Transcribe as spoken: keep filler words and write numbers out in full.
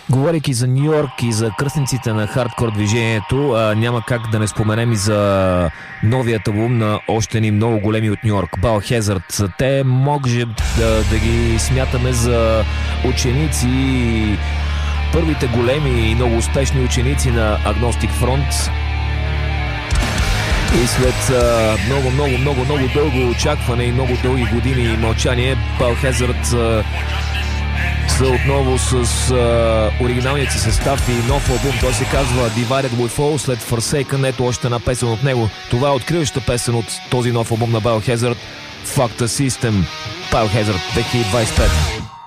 Говорейки за Ню Йорк и за кръстниците на хардкор движението, а, няма как да не споменем и за новият албум на още ни много големи от Ню Йорк, Biohazard. Те може да, да ги смятаме за ученици, първите големи и много успешни ученици на Agnostic Front. И след а, много, много, много, много дълго очакване и много дълги години мълчание, Biohazard а, са отново с а, оригиналният си състав и нов албум. Той се казва Divided We Fall. След Forsaken, ето още една песен от него. Това е откриваща песен от този нов албум на Biohazard, Factor System, Biohazard две хиляди двадесет и пета.